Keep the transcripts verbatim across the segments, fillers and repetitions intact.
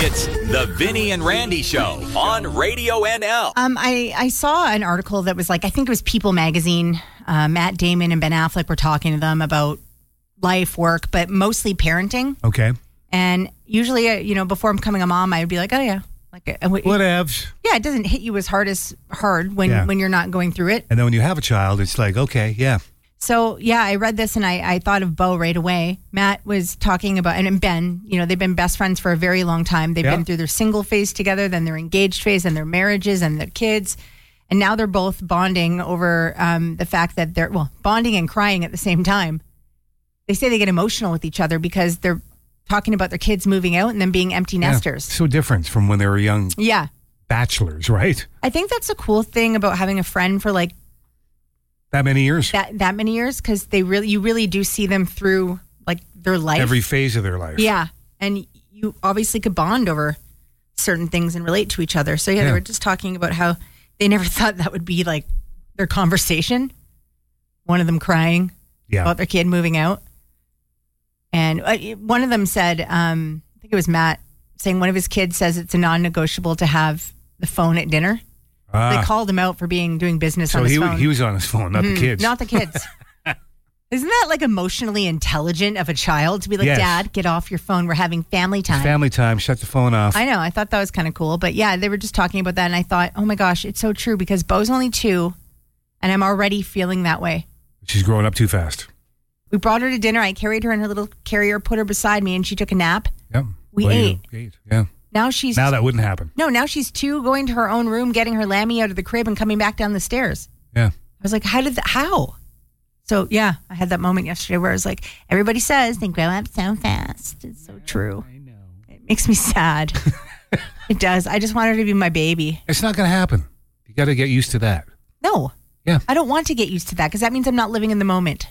It's the Vinny and Randy Show on Radio N L. Um, I, I saw an article that was like, I think it was People Magazine. Uh, Matt Damon and Ben Affleck were talking to them about life, work, but mostly parenting. Okay. And usually, uh, you know, before I'm becoming a mom, I would be like, oh, yeah. Like, uh, it, Whatevs. Yeah, it doesn't hit you as hard as hard when, Yeah. when you're not going through it. And then when you have a child, it's like, okay, yeah. So, yeah, I read this and I, I thought of Bo right away. Matt was talking about, and Ben, you know, they've been best friends for a very long time. They've Yeah. been through their single phase together, then their engaged phase, and their marriages and their kids. And now they're both bonding over um, the fact that they're, well, bonding and crying at the same time. They say they get emotional with each other because they're talking about their kids moving out and them being empty Yeah. nesters. So different from when they were young Yeah. bachelors, right? I think that's a cool thing about having a friend for like That many years. that, that many years because they really, you really do see them through like their life. Every phase of their life. Yeah. And you obviously could bond over certain things and relate to each other. So, yeah, Yeah. they were just talking about how they never thought that would be like their conversation. One of them crying Yeah. about their kid moving out. And uh, one of them said, um, I think it was Matt, saying one of his kids says it's a non-negotiable to have the phone at dinner. Ah. They called him out for being doing business So on his he, phone. he was on his phone, not Mhm. the kids. Not the kids. Isn't that like emotionally intelligent of a child to be like, Yes. Dad, get off your phone. We're having family time. Family time, shut the phone off. I know. I thought that was kind of cool. But yeah, they were just talking about that. And I thought, oh my gosh, it's so true because Bo's only two and I'm already feeling that way. She's growing up too fast. We brought her to dinner. I carried her in her little carrier, put her beside me, and she took a nap. Yep. We Well, you ate. ate. Yeah. Now she's Now that wouldn't happen. no, now she's two, going to her own room, getting her Lammy out of the crib and coming back down the stairs. Yeah. I was like, how did that, how? So yeah, I had that moment yesterday where I was like, everybody says they grow up so fast. It's so true. I know. It makes me sad. It does. I just want her to be my baby. It's not going to happen. You got to get used to that. No. Yeah. I don't want to get used to that because that means I'm not living in the moment.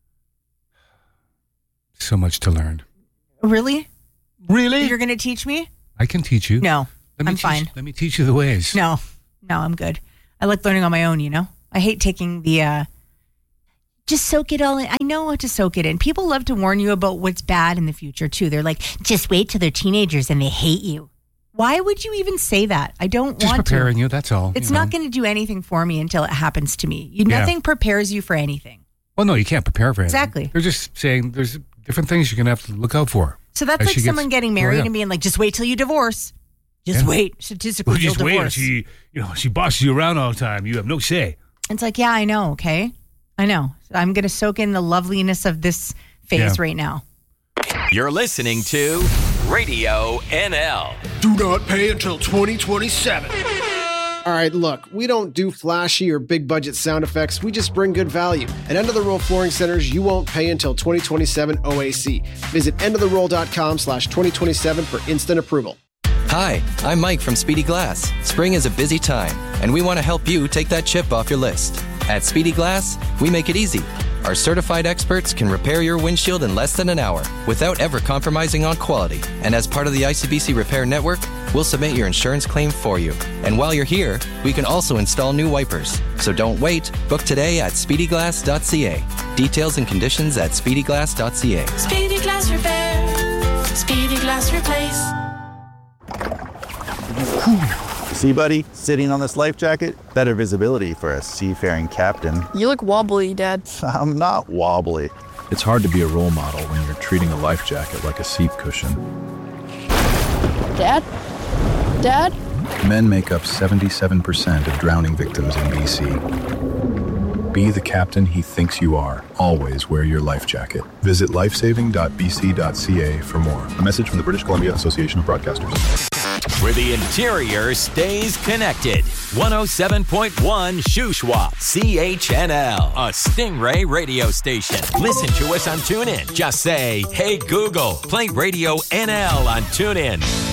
So much to learn. Really? Really? You're going to teach me? I can teach you. No, Let me I'm teach, fine. Let me teach you the ways. No, no, I'm good. I like learning on my own, you know? I hate taking the, uh, just soak it all in. I know what to soak it in. People love to warn you about what's bad in the future, too. They're like, just wait till they're teenagers and they hate you. Why would you even say that? I don't Just want to. preparing you, that's all. It's you not know. going to do anything for me until it happens to me. You, Yeah. Nothing prepares you for anything. Well, no, you can't prepare for it. Exactly. They're just saying there's different things you're going to have to look out for. So that's As like she someone gets- getting Oh, married yeah. and being like, just wait till you divorce. Just Yeah. wait. Statistically, Well, you'll just wait. divorce. She, you know, she bosses you around all the time. You have no say. It's like, yeah, I know, okay? I know. I'm going to soak in the loveliness of this phase Yeah. right now. You're listening to Radio N L. Do not pay until twenty twenty-seven. All right, look, we don't do flashy or big budget sound effects. We just bring good value. At End of the Roll Flooring Centers, you won't pay until twenty twenty-seven O A C. Visit end of the roll dot com slash twenty twenty-seven for instant approval. Hi, I'm Mike from Speedy Glass. Spring is a busy time, and we want to help you take that chip off your list. At Speedy Glass, we make it easy. Our certified experts can repair your windshield in less than an hour without ever compromising on quality. And as part of the I C B C Repair Network, we'll submit your insurance claim for you. And while you're here, we can also install new wipers. So don't wait. Book today at speedy glass dot c a. Details and conditions at speedy glass dot c a. Speedy Glass Repair. Speedy Glass Replace. See, buddy, sitting on this life jacket, better visibility for a seafaring captain. You look wobbly, Dad. I'm not wobbly. It's hard to be a role model when you're treating a life jacket like a seat cushion. Dad? Dad? Men make up seventy-seven percent of drowning victims in B C. Be the captain he thinks you are. Always wear your life jacket. Visit lifesaving dot b c dot c a for more. A message from the British Columbia Association of Broadcasters. Where the interior stays connected. one oh seven point one Shuswap, C H N L, a Stingray radio station. Listen to us on TuneIn. Just say, hey Google, play Radio N L on TuneIn.